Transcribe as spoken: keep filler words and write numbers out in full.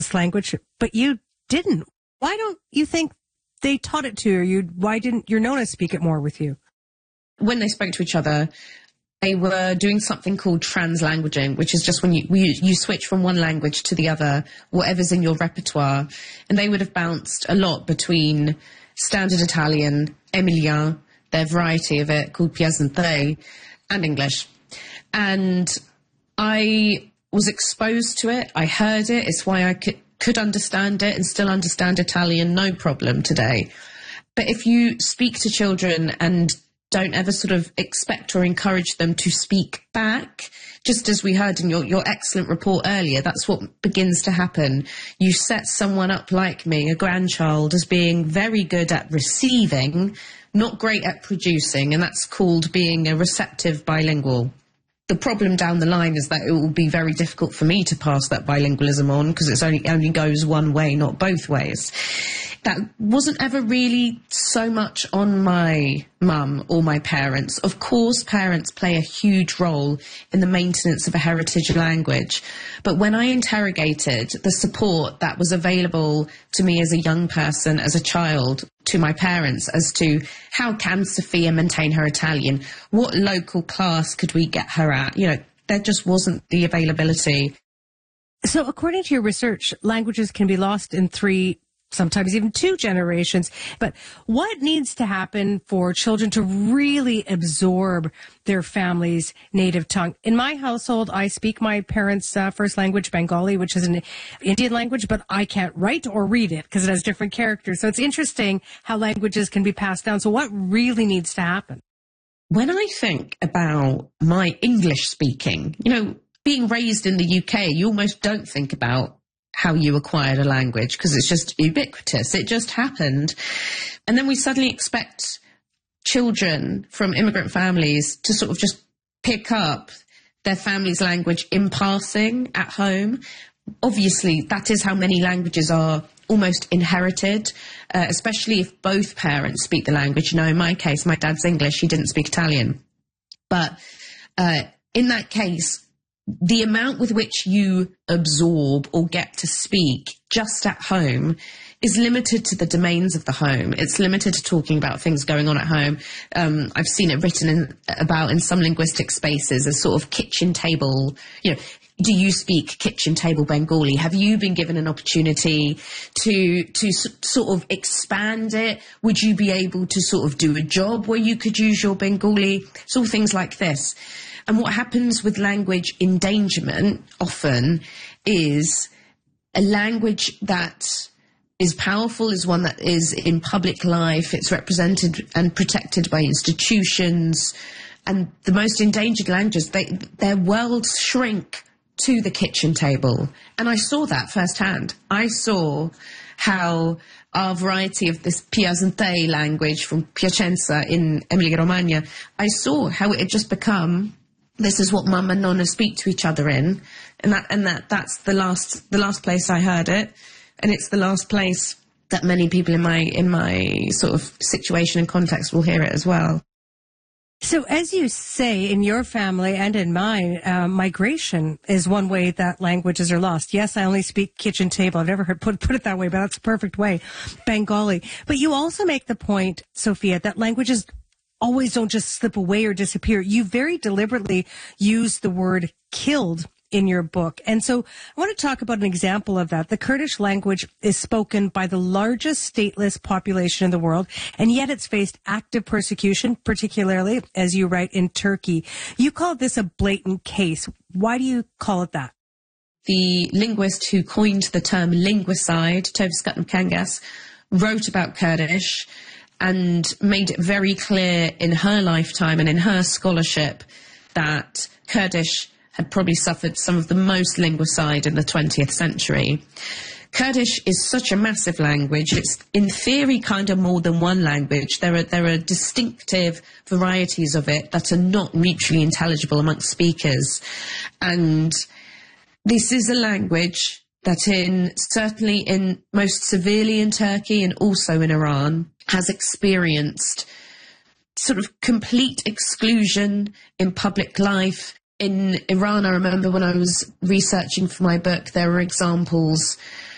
language, but you didn't. Why don't you think they taught it to you? you why didn't your Nona speak it more with you? When they spoke to each other, they were doing something called translanguaging, which is just when you, you you switch from one language to the other, whatever's in your repertoire. And they would have bounced a lot between standard Italian, Emilian, their variety of it called Piacentais, and English. And I was exposed to it. I heard it. It's why I could, could understand it and still understand Italian, no problem today. But if you speak to children and don't ever sort of expect or encourage them to speak back, just as we heard in your, your excellent report earlier, that's what begins to happen. You set someone up like me, a grandchild, as being very good at receiving, not great at producing, and that's called being a receptive bilingual. The problem down the line is that it will be very difficult for me to pass that bilingualism on because it's only only goes one way, not both ways. That wasn't ever really so much on my mum or my parents. Of course, parents play a huge role in the maintenance of a heritage language. But when I interrogated the support that was available to me as a young person, as a child, to my parents as to how can Sophia maintain her Italian, what local class could we get her at, you know, there just wasn't the availability. So according to your research, languages can be lost in three, sometimes even two generations. But what needs to happen for children to really absorb their family's native tongue? In my household, I speak my parents' uh, first language, Bengali, which is an Indian language, but I can't write or read it because it has different characters. So it's interesting how languages can be passed down. So what really needs to happen? When I think about my English speaking, you know, being raised in the U K, you almost don't think about how you acquired a language because it's just ubiquitous. It just happened. And then we suddenly expect children from immigrant families to sort of just pick up their family's language in passing at home. Obviously, that is how many languages are almost inherited, uh, especially if both parents speak the language. You know, in my case, my dad's English, he didn't speak Italian. But uh, in that case, the amount with which you absorb or get to speak just at home is limited to the domains of the home. It's limited to talking about things going on at home. Um, I've seen it written in, about in some linguistic spaces as sort of kitchen table, you know, do you speak kitchen table Bengali? Have you been given an opportunity to to s- sort of expand it? Would you be able to sort of do a job where you could use your Bengali? It's all things like this. And what happens with language endangerment often is a language that is powerful is one that is in public life. It's represented and protected by institutions. And the most endangered languages, they, their worlds shrink to the kitchen table. And I saw that firsthand. I saw how our variety of this Piacentais language from Piacenza in Emilia-Romagna, I saw how it had just become, this is what Mum and Nonna speak to each other in. And that and that that's the last the last place I heard it. And it's the last place that many people in my in my sort of situation and context will hear it as well. So as you say, in your family and in mine, uh, migration is one way that languages are lost. Yes, I only speak kitchen table. I've never heard put, put it that way, but that's the perfect way. Bengali. But you also make the point, Sophia, that languages always don't just slip away or disappear. You very deliberately use the word killed in your book. And so I want to talk about an example of that. The Kurdish language is spoken by the largest stateless population in the world, and yet it's faced active persecution, particularly, as you write, in Turkey. You call this a blatant case. Why do you call it that? The linguist who coined the term linguicide, Tovis Kangas, wrote about Kurdish and made it very clear in her lifetime and in her scholarship that Kurdish had probably suffered some of the most linguicide in the twentieth century. Kurdish is such a massive language. It's, in theory, kind of more than one language. There are there are distinctive varieties of it that are not mutually intelligible amongst speakers. And this is a language that in, certainly in most severely in Turkey and also in Iran, has experienced sort of complete exclusion in public life. In Iran, I remember when I was researching for my book, there were examples